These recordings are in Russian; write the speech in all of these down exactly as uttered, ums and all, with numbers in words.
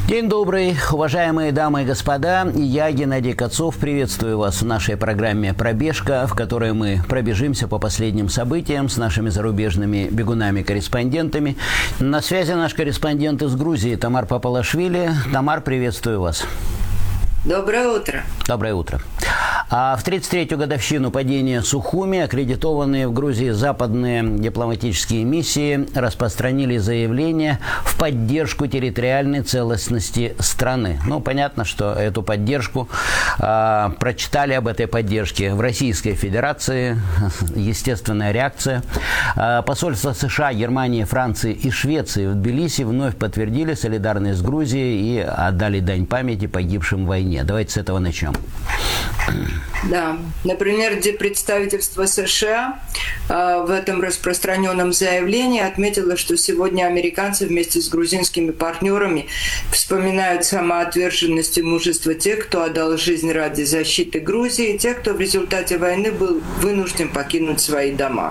День добрый, уважаемые дамы и господа. Я, Геннадий Кацов, приветствую вас в нашей программе «Пробежка», в которой мы пробежимся по последним событиям с нашими зарубежными бегунами-корреспондентами. На связи наш корреспондент из Грузии Тамар Папалашвили. Тамар, приветствую вас. Доброе утро. Доброе утро. А в тридцать третью годовщину падения Сухуми аккредитованные в Грузии западные дипломатические миссии распространили заявление в поддержку территориальной целостности страны. Ну, понятно, что эту поддержку э, прочитали об этой поддержке в Российской Федерации. Естественная реакция. Э, посольства США, Германии, Франции и Швеции в Тбилиси вновь подтвердили солидарность с Грузией и отдали дань памяти погибшим в войне. Давайте с этого начнем. Да, например, где представительство США э, в этом распространенном заявлении отметило, что сегодня американцы вместе с грузинскими партнерами вспоминают самоотверженность и мужество тех, кто отдал жизнь ради защиты Грузии, и тех, кто в результате войны был вынужден покинуть свои дома.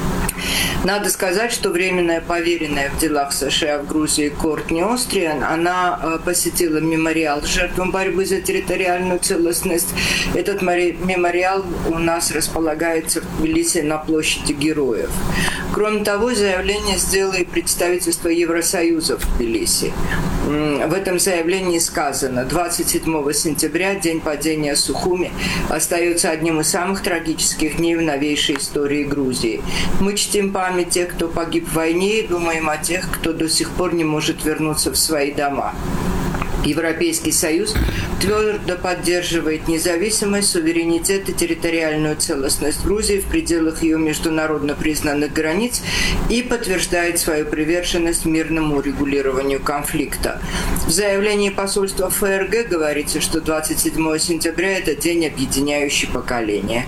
Надо сказать, что временная поверенная в делах США в Грузии Кортни Остриан, она посетила мемориал жертвам борьбы за территориальную целостность. Этот мемориал у нас располагается в Тбилиси на площади Героев. Кроме того, заявление сделало и представительство Евросоюза в Тбилиси. В этом заявлении сказано: двадцать седьмого сентября, день падения Сухуми, остается одним из самых трагических дней в новейшей истории Грузии. Мы чтим память тех, кто погиб в войне, и думаем о тех, кто до сих пор не может вернуться в свои дома. Европейский Союз твердо поддерживает независимость, суверенитет и территориальную целостность Грузии в пределах ее международно признанных границ и подтверждает свою приверженность мирному урегулированию конфликта. В заявлении посольства ФРГ говорится, что двадцать седьмого сентября – это день, объединяющий поколения.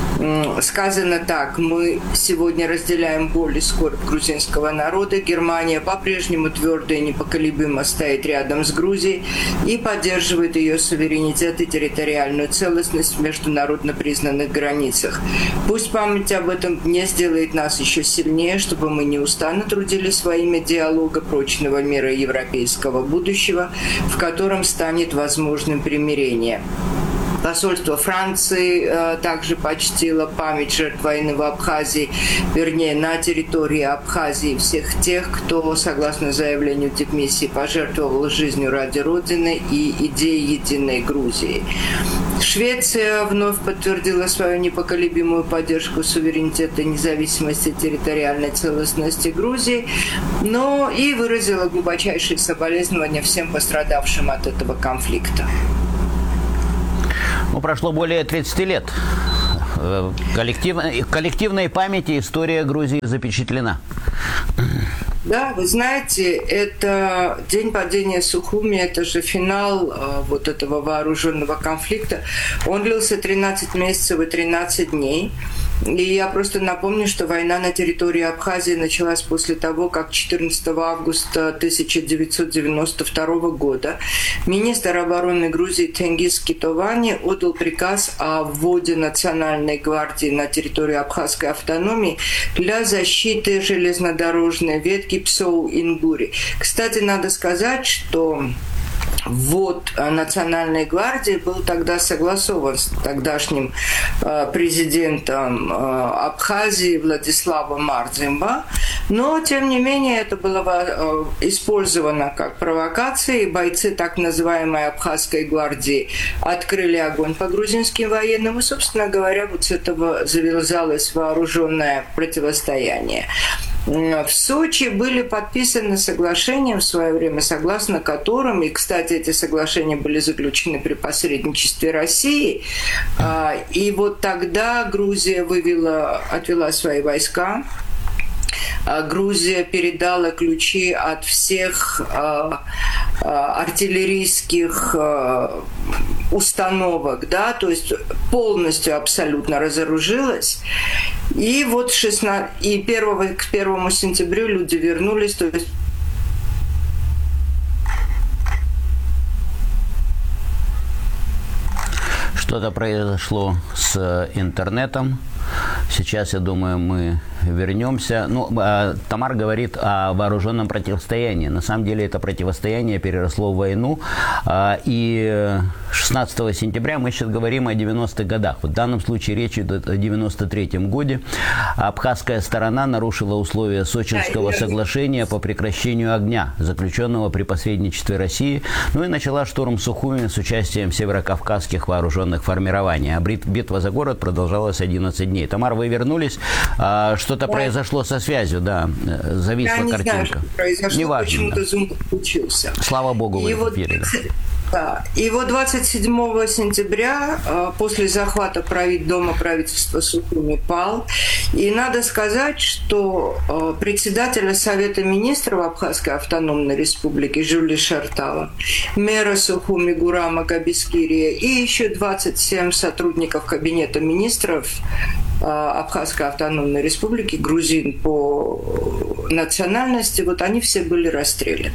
Сказано так: мы сегодня разделяем боль и скорбь грузинского народа. Германия по-прежнему твердо и непоколебимо стоит рядом с Грузией и поддерживает ее суверенитет и территориальную целостность в международно признанных границах. Пусть память об этом дне сделает нас еще сильнее, чтобы мы неустанно трудились во имя диалога, прочного мира и европейского будущего, в котором станет возможным примирение. Посольство Франции э, также почтило память жертв войны в Абхазии, вернее, на территории Абхазии, всех тех, кто, согласно заявлению дипмиссии, пожертвовал жизнью ради Родины и идеи единой Грузии. Швеция вновь подтвердила свою непоколебимую поддержку суверенитета, независимости и территориальной целостности Грузии, но и выразила глубочайшие соболезнования всем пострадавшим от этого конфликта. Ну, прошло более тридцати лет. Коллективной, коллективной памяти история Грузии запечатлена. Да, вы знаете, это день падения Сухуми, это же финал э, вот этого вооруженного конфликта. Он длился тринадцать месяцев и тринадцать дней. И я просто напомню, что война на территории Абхазии началась после того, как четырнадцатого августа тысяча девятьсот девяносто второго года министр обороны Грузии Тенгиз Китовани отдал приказ о вводе национальной гвардии на территорию Абхазской автономии для защиты железнодорожной ветки Псоу-Ингури. Кстати, надо сказать, что ввод Национальной гвардии был тогда согласован с тогдашним э, президентом э, Абхазии Владиславом Мардзимба, но, тем не менее, это было э, использовано как провокация, и бойцы так называемой Абхазской гвардии открыли огонь по грузинским военным, и, собственно говоря, вот с этого завязалось вооруженное противостояние. В Сочи были подписаны соглашения в свое время, согласно которым, и, кстати, эти соглашения были заключены при посредничестве России, и вот тогда Грузия вывела, отвела свои войска. Грузия передала ключи от всех э, э, артиллерийских э, установок, да, то есть полностью абсолютно разоружилась. И вот шестнадцатого, и первого, к первому сентября люди вернулись, то есть что-то произошло с интернетом. Сейчас, я думаю, мы вернемся. Ну, Тамар говорит о вооруженном противостоянии. На самом деле это противостояние переросло в войну. И шестнадцатого сентября мы сейчас говорим о девяностых годах. В данном случае речь идет о девяносто третьем годе. Абхазская сторона нарушила условия Сочинского соглашения по прекращению огня, заключенного при посредничестве России, ну и начала штурм Сухуми с участием северокавказских вооруженных формирований. А битва за город продолжалась одиннадцать дней. Тамар, вы вернулись. Что-то да. произошло со связью, да, зависла Я не картинка. Знаю, что произошло, Неважно, почему-то да. Zoom включился. Слава богу, вы в эфире. Да. И вот двадцать седьмого сентября после захвата Дома правительства Сухуми пал. И надо сказать, что председателя Совета министров Абхазской автономной республики Жюли Шартала, мэра Сухуми Гурама Кабискирия и еще двадцать семь сотрудников Кабинета министров Абхазской автономной республики, грузин по национальности, вот они все были расстреляны.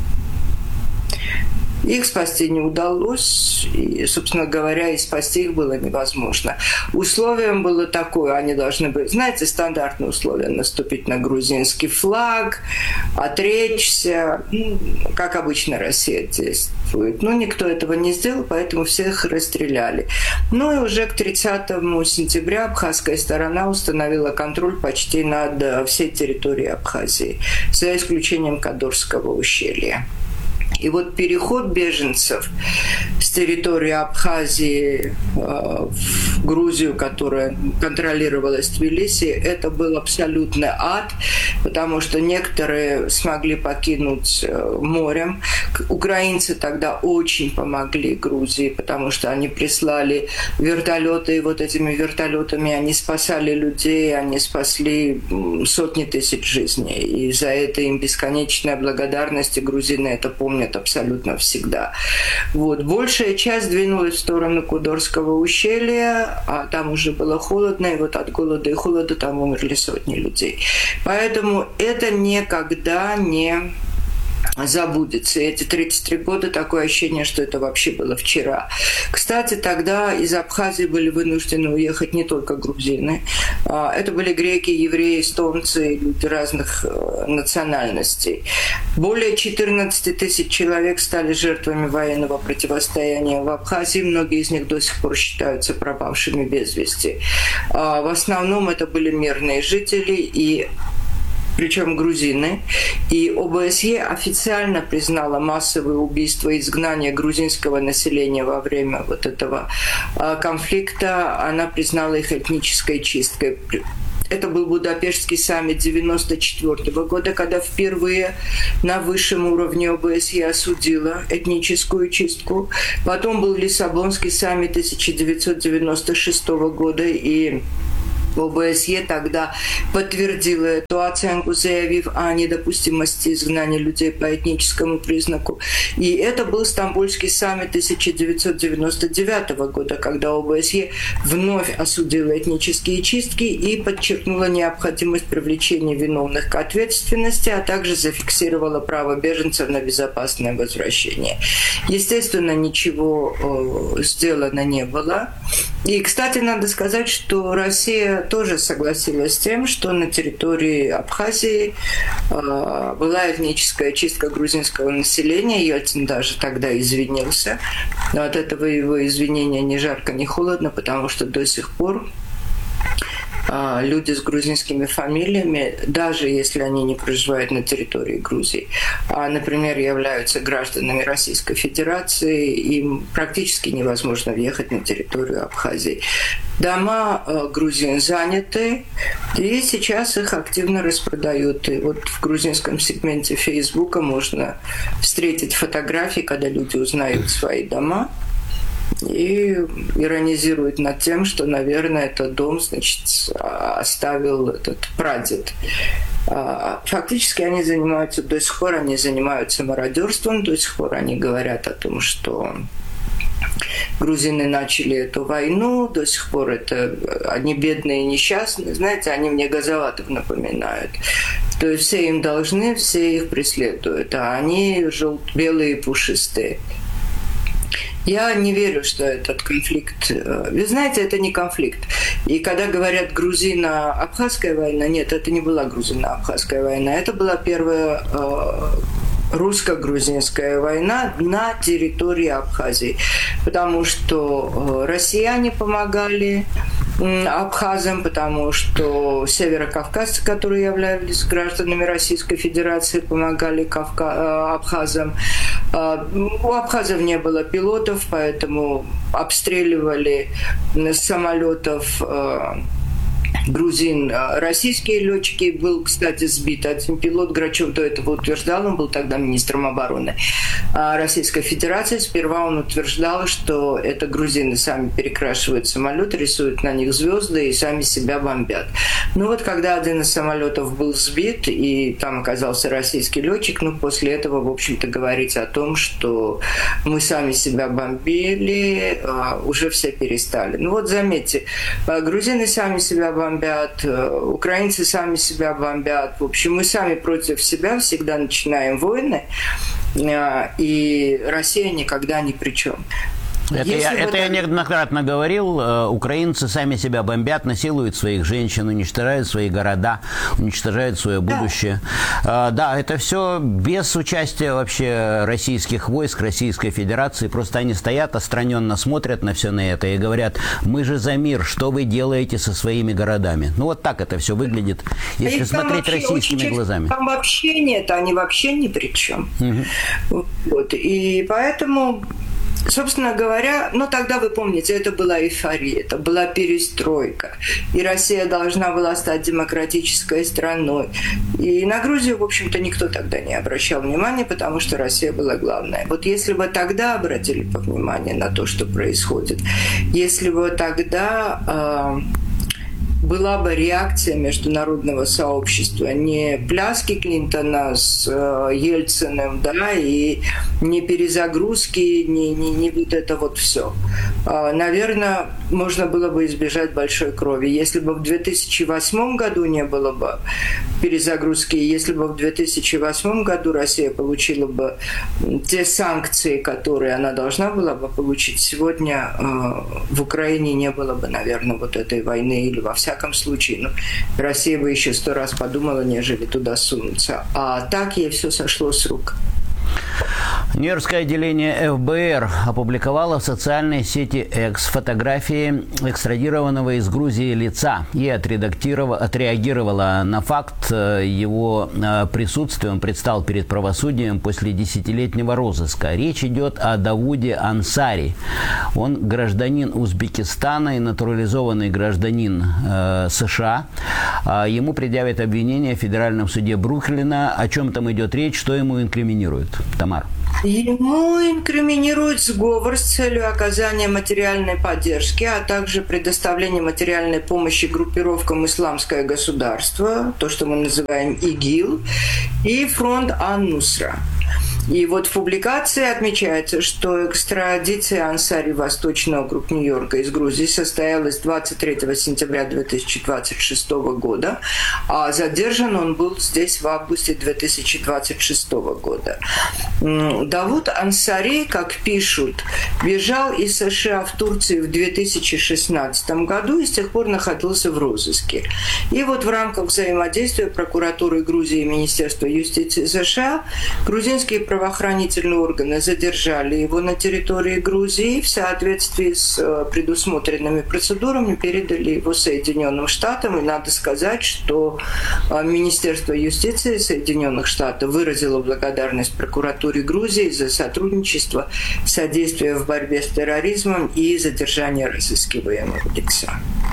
Их спасти не удалось, и, собственно говоря, и спасти их было невозможно. Условием было такое, они должны были, знаете, стандартные условия: наступить на грузинский флаг, отречься, ну, как обычно Россия действует. Но никто этого не сделал, поэтому всех расстреляли. Ну и уже к тридцатому сентября абхазская сторона установила контроль почти над всей территорией Абхазии, за исключением Кадорского ущелья. И вот переход беженцев с территории Абхазии э, в Грузию, которая контролировалась Тбилиси, это был абсолютный ад, потому что некоторые смогли покинуть э, морем. Украинцы тогда очень помогли Грузии, потому что они прислали вертолеты, и вот этими вертолетами они спасали людей, они спасли сотни тысяч жизней. И за это им бесконечная благодарность, и грузины это помнят абсолютно всегда. Вот. Большая часть двинулась в сторону Кудорского ущелья, а там уже было холодно, и вот от голода и холода там умерли сотни людей. Поэтому это никогда не забудется. И эти тридцать три года такое ощущение, что это вообще было вчера. Кстати, тогда из Абхазии были вынуждены уехать не только грузины. Это были греки, евреи, эстонцы, люди разных национальностей. Более четырнадцать тысяч человек стали жертвами военного противостояния в Абхазии. Многие из них до сих пор считаются пропавшими без вести. В основном это были мирные жители, и причем грузины, и ОБСЕ официально признала массовые убийства и изгнание грузинского населения во время вот этого конфликта. Она признала их этнической чисткой. Это был Будапештский саммит девяносто четвёртого года, когда впервые на высшем уровне ОБСЕ осудила этническую чистку. Потом был Лиссабонский саммит тысяча девятьсот девяносто шестого года, и ОБСЕ тогда подтвердила эту оценку, заявив о недопустимости изгнания людей по этническому признаку. И это был Стамбульский саммит тысяча девятьсот девяносто девятого года, когда ОБСЕ вновь осудила этнические чистки и подчеркнула необходимость привлечения виновных к ответственности, а также зафиксировала право беженцев на безопасное возвращение. Естественно, ничего э, сделано не было. И, кстати, надо сказать, что Россия тоже согласилась с тем, что на территории Абхазии э, была этническая чистка грузинского населения. Ельцин даже тогда извинился. Но от этого его извинения ни жарко, ни холодно, потому что до сих пор люди с грузинскими фамилиями, даже если они не проживают на территории Грузии, а, например, являются гражданами Российской Федерации, им практически невозможно въехать на территорию Абхазии. Дома э, грузин заняты, и сейчас их активно распродают. И вот в грузинском сегменте Фейсбука можно встретить фотографии, когда люди узнают свои дома и иронизируют над тем, что, наверное, этот дом, значит, оставил этот прадед. Фактически они занимаются, до сих пор они занимаются мародерством, до сих пор они говорят о том, что грузины начали эту войну, до сих пор это они бедные и несчастные. Знаете, они мне Газоватов напоминают. То есть все им должны, все их преследуют, а они желт, белые и пушистые. Я не верю, что этот конфликт... Вы знаете, это не конфликт. И когда говорят грузино-абхазская война, нет, это не была грузино-абхазская война, это была первая русско-грузинская война на территории Абхазии. Потому что россияне помогали абхазам, потому что северокавказцы, которые являлись гражданами Российской Федерации, помогали Кавка... абхазам. У абхазов не было пилотов, поэтому обстреливали с самолетов грузин российские летчики. Был, кстати, сбит один пилот. Грачев до этого утверждал, он был тогда министром обороны Российской Федерации. Сперва он утверждал, что это грузины сами перекрашивают самолеты, рисуют на них звезды и сами себя бомбят. Ну вот, когда один из самолетов был сбит, и там оказался российский летчик, ну, после этого, в общем-то, говорить о том, что мы сами себя бомбили, уже все перестали. Ну вот, заметьте, грузины сами себя бомбят, украинцы сами себя бомбят. В общем, мы сами против себя всегда начинаем войны, и Россия никогда ни при чем. Это, я, это так... я неоднократно говорил. Украинцы сами себя бомбят, насилуют своих женщин, уничтожают свои города, уничтожают свое будущее. Да, да, это все без участия вообще российских войск, Российской Федерации. Просто они стоят, отстраненно смотрят на все на это и говорят: мы же за мир, что вы делаете со своими городами? Ну вот так это все выглядит, если а смотреть российскими глазами. Там вообще нет, они вообще ни при чем. Угу. Вот. И поэтому... Собственно говоря, ну тогда вы помните, это была эйфория, это была перестройка. И Россия должна была стать демократической страной. И на Грузию, в общем-то, никто тогда не обращал внимания, потому что Россия была главная. Вот если бы тогда обратили внимание на то, что происходит, если бы тогда... Э, была бы реакция международного сообщества, не пляски Клинтона с э, Ельциным, да, и не перезагрузки, не, не, не вот это вот все. Э, наверное, можно было бы избежать большой крови. Если бы в две тысячи восьмом году не было бы перезагрузки, если бы в две тысячи восьмом году Россия получила бы те санкции, которые она должна была бы получить, сегодня э, в Украине не было бы, наверное, вот этой войны, или во всяком В всяком случае, ну, Россия бы еще сто раз подумала, нежели туда сунуться. А так ей все сошло с рук. Нью-Йоркское отделение эф бэ эр опубликовало в социальной сети X фотографии экстрадированного из Грузии лица и отреагировало на факт его присутствия. Он предстал перед правосудием после десятилетнего розыска. Речь идет о Давуде Ансари. Он гражданин Узбекистана и натурализованный гражданин э, США. Ему предъявят обвинение в федеральном суде Бруклина. О чем там идет речь, что ему инкриминируют? Тамар. Ему инкриминируют сговор с целью оказания материальной поддержки, а также предоставления материальной помощи группировкам «Исламское государство», то, что мы называем ИГИЛ, и фронт Ан-Нусра. И вот в публикации отмечается, что экстрадиция Ансари в Восточный округ Нью-Йорка из Грузии состоялась двадцать третьего сентября две тысячи двадцать шестого года, а задержан он был здесь в августе две тысячи двадцать шестого года. Давуд Ансари, как пишут, бежал из США в Турции в две тысячи шестнадцатом году и с тех пор находился в розыске. И вот в рамках взаимодействия прокуратуры Грузии и Министерства юстиции США грузинские правоохранительные органы задержали его на территории Грузии, в соответствии с предусмотренными процедурами передали его Соединенным Штатам. И надо сказать, что Министерство юстиции Соединенных Штатов выразило благодарность прокуратуре Грузии за сотрудничество, содействие в борьбе с терроризмом и задержание разыскиваемого лица.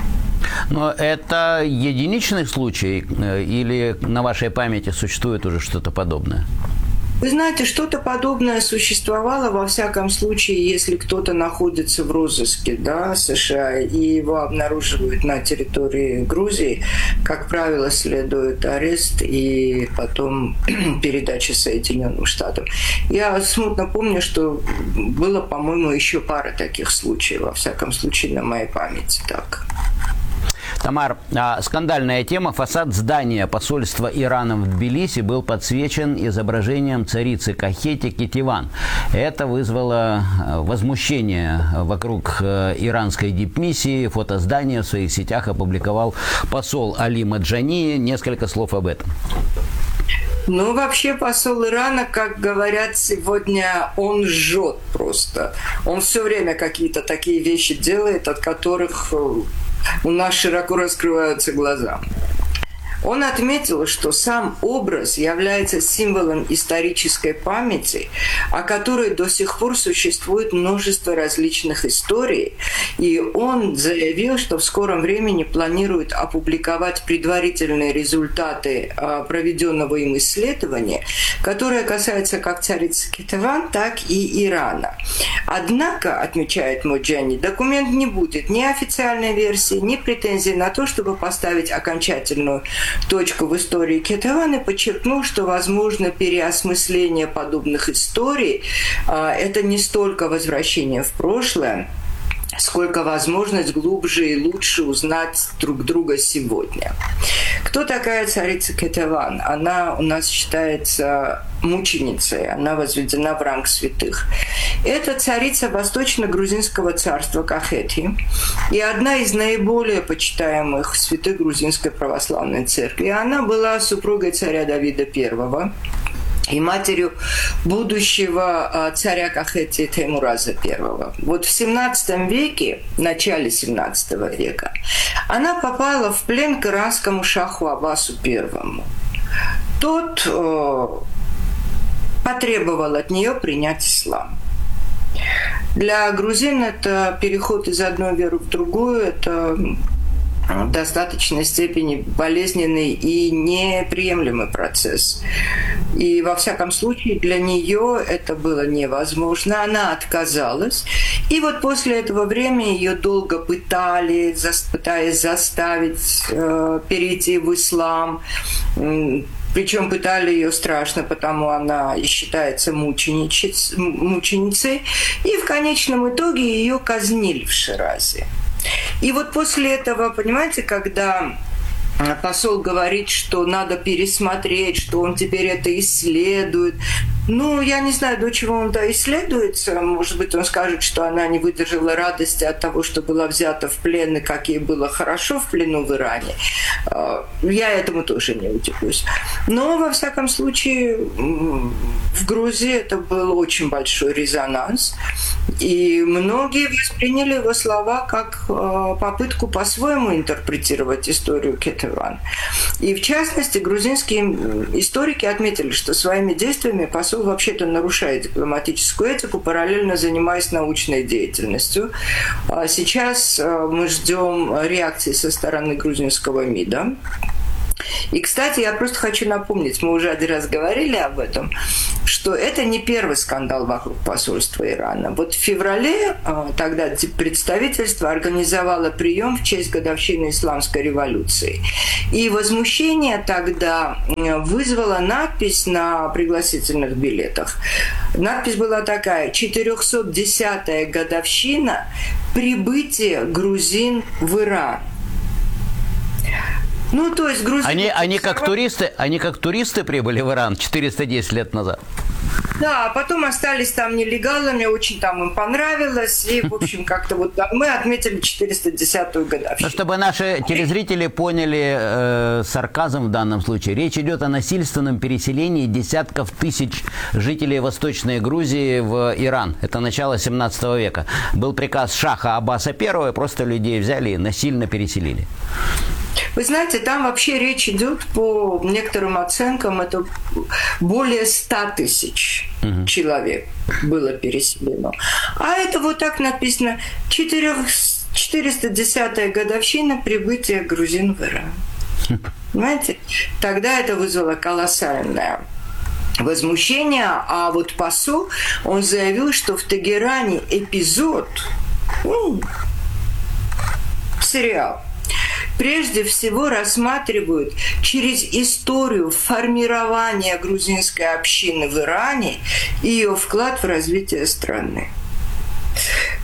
Но это единичный случай или на вашей памяти существует уже что-то подобное? Вы знаете, что-то подобное существовало, во всяком случае, если кто-то находится в розыске, да, США, и его обнаруживают на территории Грузии, как правило, следует арест и потом передача Соединенным Штатам. Я смутно помню, что было, по-моему, еще пара таких случаев, во всяком случае, на моей памяти так. Тамар, скандальная тема. Фасад здания посольства Ирана в Тбилиси был подсвечен изображением царицы Кахети Кетеван. Это вызвало возмущение вокруг иранской дипмиссии. Фото здания в своих сетях опубликовал посол Али Маджани. Несколько слов об этом. Ну, вообще посол Ирана, как говорят сегодня, он жжет просто. Он все время какие-то такие вещи делает, от которых у нас широко раскрываются глаза. Он отметил, что сам образ является символом исторической памяти, о которой до сих пор существует множество различных историй, и он заявил, что в скором времени планирует опубликовать предварительные результаты проведенного им исследования, которое касается как царицы Кетеван, так и Ирана. Однако, отмечает Моджани, документ не будет ни официальной версии, ни претензий на то, чтобы поставить окончательную точку в истории Кетеван, и подчеркнул, что возможно переосмысление подобных историй. Это не столько возвращение в прошлое, сколько возможность глубже и лучше узнать друг друга сегодня. Кто такая царица Кетеван? Она у нас считается мученицей, она возведена в ранг святых. Это царица восточно-грузинского царства Кахети и одна из наиболее почитаемых святых грузинской православной церкви. Она была супругой царя Давида Первого и матерью будущего царя Кахети Теймураза Первого. Вот в семнадцатом веке, в начале семнадцатого века, она попала в плен к иранскому шаху Аббасу Первому. Тот э, потребовал от нее принять ислам. Для грузин это переход из одной веры в другую, это в достаточной степени болезненный и неприемлемый процесс. И, во всяком случае, для нее это было невозможно. Она отказалась. И вот после этого времени ее долго пытали, пытаясь заставить э, перейти в ислам. Причем пытали ее страшно, потому она и считается мученицей. И в конечном итоге ее казнили в Ширазе. И вот после этого, понимаете, когда посол говорит, что надо пересмотреть, что он теперь это исследует. Ну, я не знаю, до чего он это исследуется. Может быть, он скажет, что она не выдержала радости от того, что была взята в плен, и как ей было хорошо в плену в Иране. Я этому тоже не удивлюсь. Но, во всяком случае, в Грузии это был очень большой резонанс. И многие восприняли его слова как попытку по-своему интерпретировать историю Кетеван. И, в частности, грузинские историки отметили, что своими действиями посол вообще-то нарушает дипломатическую этику, параллельно занимаясь научной деятельностью. Сейчас мы ждем реакции со стороны грузинского МИДа. И, кстати, я просто хочу напомнить, мы уже один раз говорили об этом, что это не первый скандал вокруг посольства Ирана. Вот в феврале тогда представительство организовало прием в честь годовщины Исламской революции. И возмущение тогда вызвала надпись на пригласительных билетах. Надпись была такая: «четыреста десятая годовщина прибытия грузин в Иран». Ну, то есть грузины... Они, они, как туристы, они как туристы прибыли в Иран четыреста десять лет назад. Да, а потом остались там нелегалами, очень там им понравилось, и, в общем, как-то вот мы отметили четыреста десятую годовщину. Но чтобы наши телезрители поняли э, сарказм в данном случае, речь идет о насильственном переселении десятков тысяч жителей Восточной Грузии в Иран. Это начало семнадцатого века. Был приказ шаха Аббаса Первого, просто людей взяли и насильно переселили. Вы знаете, там вообще речь идет, по некоторым оценкам, это более ста тысяч угу. человек было переселено. А это вот так написано: четыреста десятая годовщина прибытия грузин в Иран. Понимаете? Тогда это вызвало колоссальное возмущение. А вот посол, он заявил, что в Тегеране эпизод, ну, сериал, прежде всего рассматривают через историю формирования грузинской общины в Иране и ее вклад в развитие страны.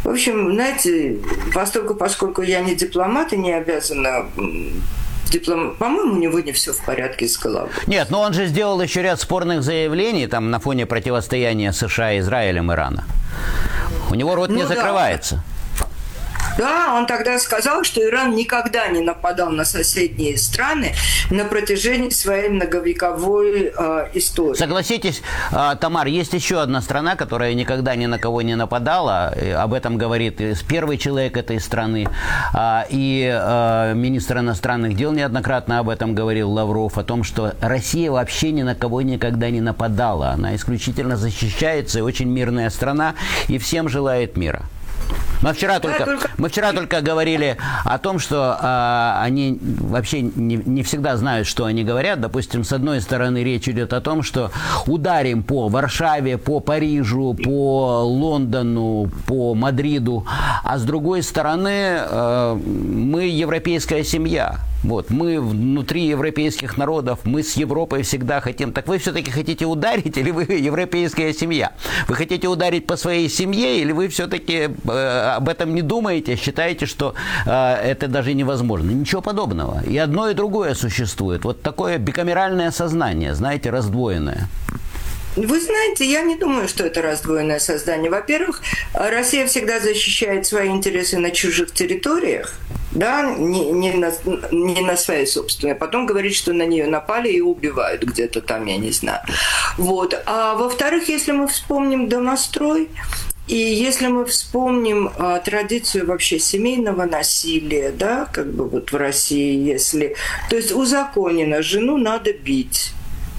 В общем, знаете, поскольку, поскольку я не дипломат и не обязана... Диплом... По-моему, у него не все в порядке с головой. Нет, но он же сделал еще ряд спорных заявлений там на фоне противостояния США, Израилем, Ирана. У него рот ну, не закрывается. Да. Да, он тогда сказал, что Иран никогда не нападал на соседние страны на протяжении своей многовековой э, истории. Согласитесь, э, Тамар, есть еще одна страна, которая никогда ни на кого не нападала. Об этом говорит первый человек этой страны. Э, и э, министр иностранных дел неоднократно об этом говорил, Лавров, о том, что Россия вообще ни на кого никогда не нападала. Она исключительно защищается, и очень мирная страна, и всем желает мира. Мы вчера, только, только... мы вчера только говорили о том, что э, они вообще не, не всегда знают, что они говорят. Допустим, с одной стороны, речь идет о том, что ударим по Варшаве, по Парижу, по Лондону, по Мадриду. А с другой стороны, э, мы европейская семья. Вот, мы внутри европейских народов, мы с Европой всегда хотим. Так вы все-таки хотите ударить, или вы европейская семья? Вы хотите ударить по своей семье, или вы все-таки э, об этом не думаете, считаете, что э, это даже невозможно? Ничего подобного. И одно, и другое существует. Вот такое бикамеральное сознание, знаете, раздвоенное. Вы знаете, я не думаю, что это раздвоенное создание. Во-первых, Россия всегда защищает свои интересы на чужих территориях, да, не, не, на, не на своей собственной. Потом говорит, что на нее напали и убивают где-то там, я не знаю. Вот. А во-вторых, если мы вспомним домострой, и если мы вспомним а, традицию вообще семейного насилия, да, как бы вот в России, если... То есть узаконено, жену надо бить.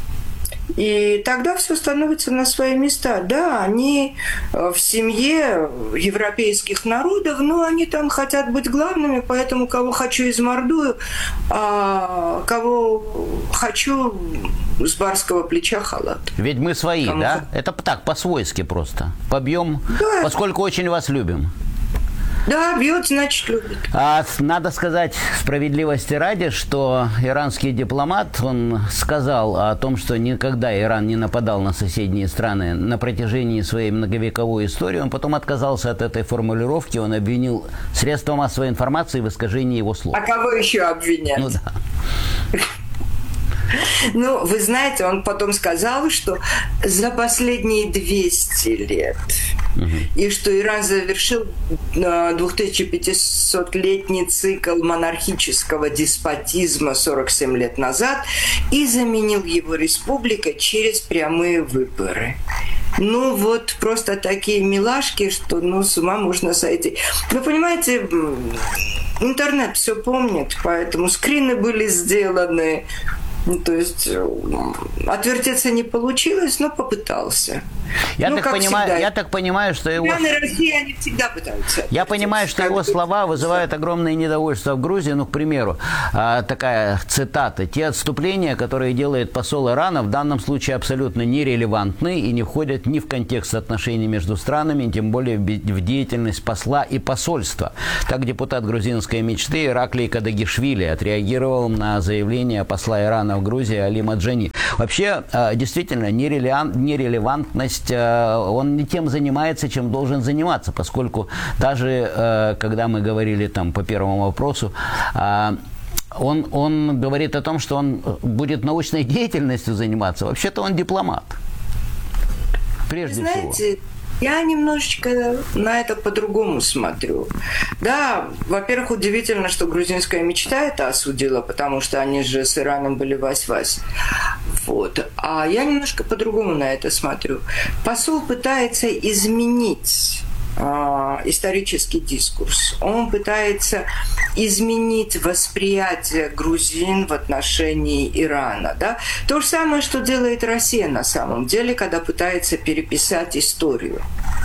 И тогда все становится на свои места. Да, они в семье европейских народов, но они там хотят быть главными, поэтому кого хочу измордую, а кого хочу с барского плеча халат. Ведь мы свои, Кому да? Х... Это так, по-свойски просто. Побьем, да. Поскольку очень вас любим. Да, бьет, значит, любит. А надо сказать справедливости ради, что иранский дипломат, он сказал о том, что никогда Иран не нападал на соседние страны на протяжении своей многовековой истории. Он потом отказался от этой формулировки, он обвинил средства массовой информации в искажении его слов. А кого еще обвинять? Ну да. Ну, вы знаете, он потом сказал, что за последние двести лет, угу. и что Иран завершил двухтысячепятисотлетний цикл монархического деспотизма сорок семь лет назад и заменил его республикой через прямые выборы. Ну, вот просто такие милашки, что ну, с ума можно сойти. Вы понимаете, интернет все помнит, поэтому скрины были сделаны. Ну, то есть отвертеться не получилось, но попытался. Я, ну, так, понимаю, я так понимаю, что его... Страны России, они всегда пытаются. Я понимаю, что его слова вызывают огромное недовольство в Грузии. Ну, к примеру, такая цитата. Те отступления, которые делает посол Ирана, в данном случае абсолютно нерелевантны и не входят ни в контекст отношений между странами, тем более в деятельность посла и посольства. Так депутат грузинской мечты Ираклий Кадагишвили отреагировал на заявление посла Ирана в Грузии Али Маджани. Вообще, действительно, нерелевантность, он не тем занимается, чем должен заниматься, поскольку даже когда мы говорили там по первому вопросу, он, он говорит о том, что он будет научной деятельностью заниматься. Вообще-то он дипломат. Прежде Знаете, всего. Я немножечко на это по-другому смотрю. Да, во-первых, удивительно, что грузинская мечта это осудила, потому что они же с Ираном были вась-вась. Вот. А я немножко по-другому на это смотрю. Посол пытается изменить исторический дискурс. Он пытается изменить восприятие грузин в отношении Ирана. Да? То же самое, что делает Россия на самом деле, когда пытается переписать историю.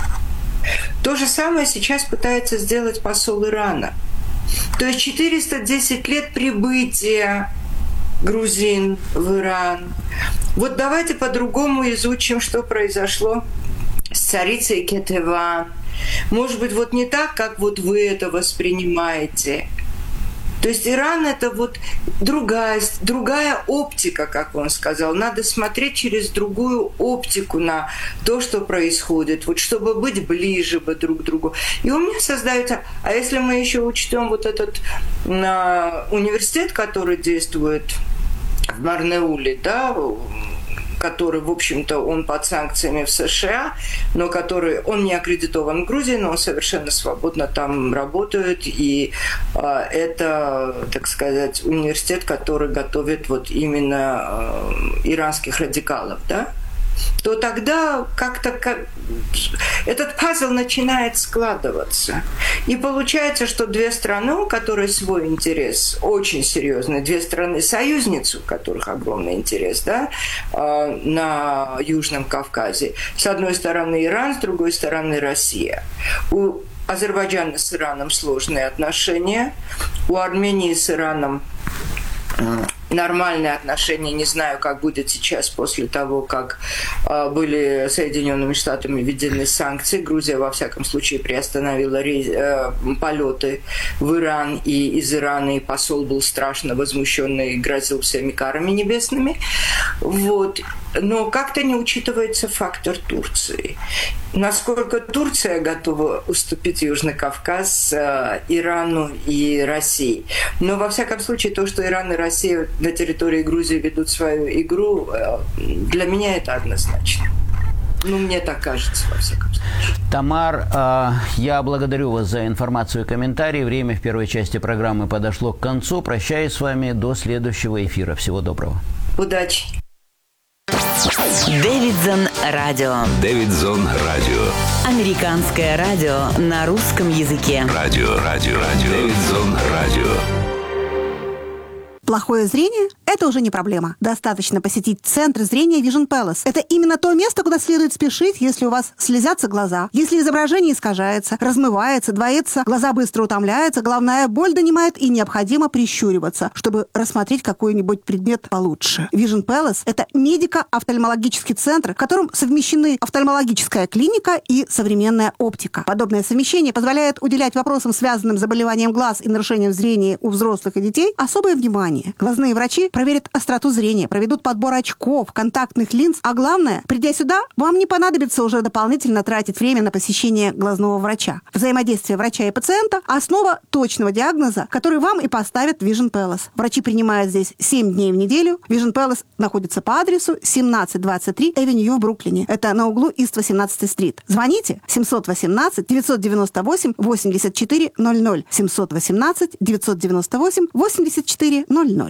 То же самое сейчас пытается сделать посол Ирана. То есть четыреста десять лет прибытия грузин в Иран. Вот давайте по-другому изучим, что произошло с царицей Кетеван. Может быть, вот не так, как вот вы это воспринимаете. То есть Иран – это вот другая, другая оптика, как он сказал. Надо смотреть через другую оптику на то, что происходит, вот чтобы быть ближе бы друг к другу. И у меня создается… А если мы еще учтем вот этот а, университет, который действует в Марнеуле, да, который, в общем-то, он под санкциями в США, но который, он не аккредитован в Грузии, но он совершенно свободно там работает, и э, это, так сказать, университет, который готовит вот именно э, иранских радикалов, да, то тогда как-то как... этот пазл начинает складываться. И получается, что две страны, у которых свой интерес очень серьезный, две страны-союзницы, у которых огромный интерес, да, на Южном Кавказе. С одной стороны Иран, с другой стороны Россия. У Азербайджана с Ираном сложные отношения, у Армении с Ираном нормальные отношения. Не знаю, как будет сейчас после того, как э, были Соединенными Штатами введены санкции. Грузия, во всяком случае, приостановила рейс, э, полеты в Иран, и из Ирана и посол был страшно возмущенный и грозил всеми карами небесными. Вот. Но как-то не учитывается фактор Турции. Насколько Турция готова уступить Южный Кавказ э, Ирану и России. Но, во всяком случае, то, что Иран и Россия на территории Грузии ведут свою игру, э, для меня это однозначно. Ну, мне так кажется, во всяком случае. Тамар, э, я благодарю вас за информацию и комментарии. Время в первой части программы подошло к концу. Прощаюсь с вами до следующего эфира. Всего доброго. Удачи. Дэвидсон Радио. Дэвидсон Радио. Американское радио на русском языке. Радио, радио, радио. Дэвидсон Радио. Плохое зрение – это уже не проблема. Достаточно посетить Центр зрения Vision Palace. Это именно то место, куда следует спешить, если у вас слезятся глаза, если изображение искажается, размывается, двоится, глаза быстро утомляются, головная боль донимает и необходимо прищуриваться, чтобы рассмотреть какой-нибудь предмет получше. Vision Palace – это медико-офтальмологический центр, в котором совмещены офтальмологическая клиника и современная оптика. Подобное совмещение позволяет уделять вопросам, связанным с заболеванием глаз и нарушением зрения у взрослых и детей, особое внимание. Глазные врачи проверят остроту зрения, проведут подбор очков, контактных линз, а главное, придя сюда, вам не понадобится уже дополнительно тратить время на посещение глазного врача. Взаимодействие врача и пациента – основа точного диагноза, который вам и поставят в Vision Palace. Врачи принимают здесь семь дней в неделю. Vision Palace находится по адресу семнадцать двадцать три Эвеню в Бруклине. Это на углу Ист восемнадцатый стрит. Звоните семь один восемь девять девять восемь восемьдесят четыре ноль ноль. семь один восемь девять девять восемь восемьдесят четыре ноль ноль.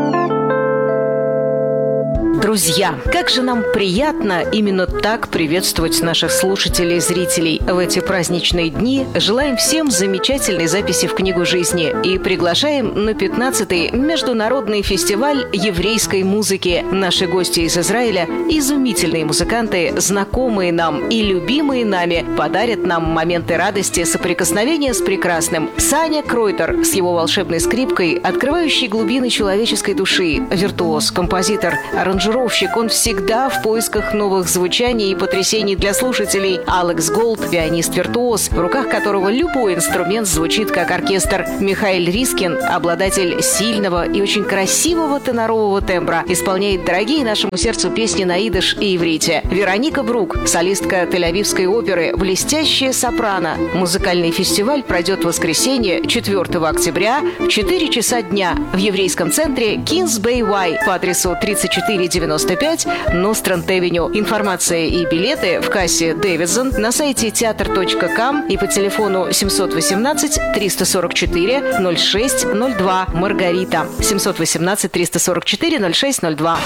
Друзья, как же нам приятно именно так приветствовать наших слушателей и зрителей в эти праздничные дни. Желаем всем замечательной записи в книгу жизни и приглашаем на пятнадцатый международный фестиваль еврейской музыки. Наши гости из Израиля, изумительные музыканты, знакомые нам и любимые нами, подарят нам моменты радости соприкосновения с прекрасным. Саня Кройтер с его волшебной скрипкой, открывающей глубины человеческой души, виртуоз, композитор, аранжировщик. Он всегда в поисках новых звучаний и потрясений для слушателей. Алекс Голд, пианист-виртуоз, в руках которого любой инструмент звучит как оркестр. Михаил Рискин, обладатель сильного и очень красивого тенорового тембра, исполняет дорогие нашему сердцу песни на идиш и иврите. Вероника Брук, солистка Тель-Авивской оперы, блестящая сопрано. Музыкальный фестиваль пройдет в воскресенье, четвёртого октября, в четыре часа дня в еврейском центре Kings Bay Y по адресу тридцать четыре девяносто пять Нострант-Эвеню. Информация и билеты в кассе Дэвидсон на сайте театр точка ком и по телефону семь один восемь триста сорок четыре ноль шесть ноль два. Маргарита. семь один восемь триста сорок четыре ноль шесть ноль два.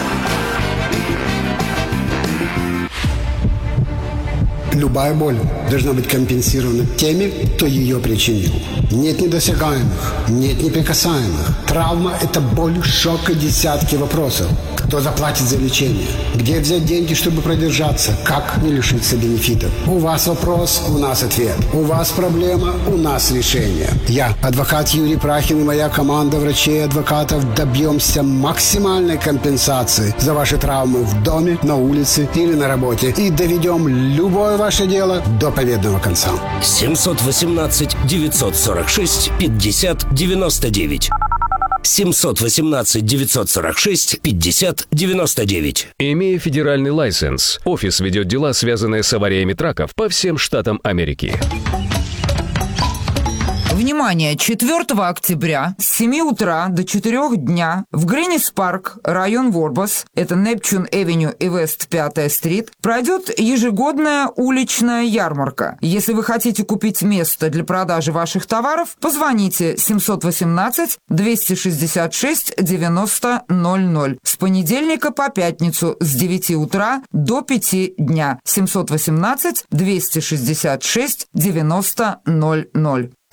Любая боль должна быть компенсирована теми, кто ее причинил. Нет недосягаемых, нет неприкасаемых. Травма – это боль, шок и десятки вопросов. Кто заплатит за лечение? Где взять деньги, чтобы продержаться? Как не лишиться бенефитов? У вас вопрос, у нас ответ. У вас проблема, у нас решение. Я, адвокат Юрий Прахин и моя команда врачей и адвокатов добьемся максимальной компенсации за ваши травмы в доме, на улице или на работе и доведем любое ваше дело до заповедного конца. семьсот восемнадцать девятьсот сорок шесть пятьдесят девяносто девять. семьсот восемнадцать девятьсот сорок шесть пятьдесят девяносто девять. Имея федеральный лайсенс, офис ведет дела, связанные с авариями траков по всем штатам Америки. Внимание! четвёртого октября с семи утра до четырёх дня в Гринис-парк, район Ворбас, это Непчун-Эвеню и Вест пятая стрит, пройдет ежегодная уличная ярмарка. Если вы хотите купить место для продажи ваших товаров, позвоните семьсот восемнадцать двести шестьдесят шесть девяносто ноль ноль с понедельника по пятницу с девяти утра до пяти дня. семьсот восемнадцать двести шестьдесят шесть девяносто ноль ноль.